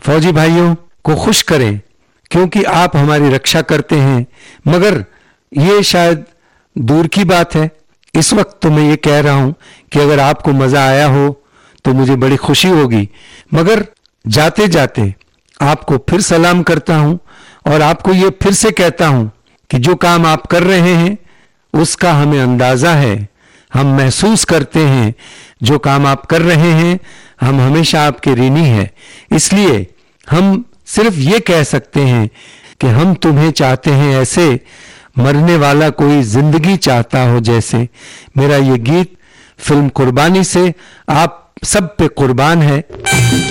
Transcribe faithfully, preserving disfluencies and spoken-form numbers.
फौजी भाइयों को खुश करें, क्योंकि आप हमारी रक्षा करते हैं। मगर ये शायद दूर की बात है। इस वक्त तो मैं ये कह रहा हूं कि अगर आपको मजा आया हो तो मुझे बड़ी खुशी होगी। मगर जाते जाते आपको फिर सलाम करता हूं और आपको ये फिर से कहता हूं कि जो काम आप कर रहे हैं उसका हमें अंदाजा है, हम महसूस करते हैं। जो काम आप कर रहे हैं हम हमेशा आपके ऋणी हैं। इसलिए हम सिर्फ ये कह सकते हैं कि हम तुम्हें चाहते हैं ऐसे, मरने वाला कोई जिंदगी चाहता हो जैसे। मेरा ये गीत फिल्म कुर्बानी से आप सब पे कुर्बान है।